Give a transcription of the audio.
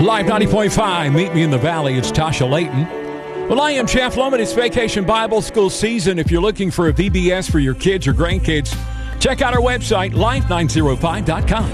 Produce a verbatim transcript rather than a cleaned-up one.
Live ninety point five, Meet Me in the Valley. It's Tasha Layton. Well, I am Jeff Loman. It's Vacation Bible School season. If you're looking for a V B S for your kids or grandkids, check out our website, life nine oh five dot com.